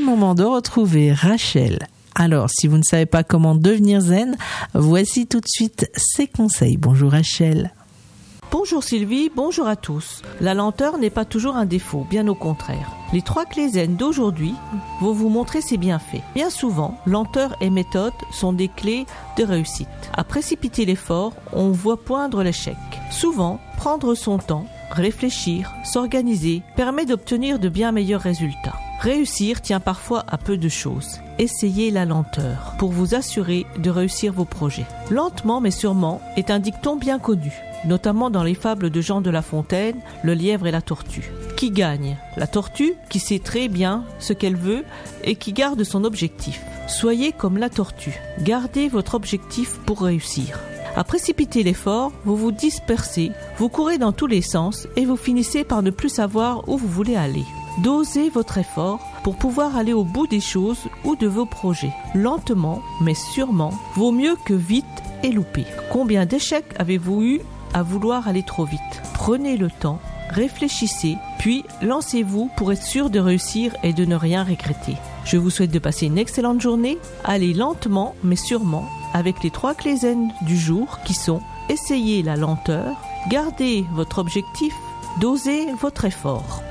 le moment de retrouver Rachel. Alors, si vous ne savez pas comment devenir zen, voici tout de suite ses conseils. Bonjour Rachel. Bonjour Sylvie, bonjour à tous. La lenteur n'est pas toujours un défaut, bien au contraire. Les 3 clés zen d'aujourd'hui vont vous montrer ses bienfaits. Bien souvent, lenteur et méthode sont des clés de réussite. À précipiter l'effort, on voit poindre l'échec. Souvent, prendre son temps, réfléchir, s'organiser permet d'obtenir de bien meilleurs résultats. Réussir tient parfois à peu de choses. Essayez la lenteur pour vous assurer de réussir vos projets. Lentement mais sûrement est un dicton bien connu, notamment dans les fables de Jean de La Fontaine, le lièvre et la tortue. Qui gagne? La tortue, qui sait très bien ce qu'elle veut et qui garde son objectif. Soyez comme la tortue. Gardez votre objectif pour réussir. À précipiter l'effort, vous vous dispersez, vous courez dans tous les sens et vous finissez par ne plus savoir où vous voulez aller. Dosez votre effort pour pouvoir aller au bout des choses ou de vos projets. Lentement, mais sûrement, vaut mieux que vite et loupé. Combien d'échecs avez-vous eu à vouloir aller trop vite? Prenez le temps, réfléchissez, puis lancez-vous pour être sûr de réussir et de ne rien regretter. Je vous souhaite de passer une excellente journée. Allez lentement, mais sûrement, avec les 3 clés zen du jour qui sont: essayez la lenteur, gardez votre objectif, dosez votre effort.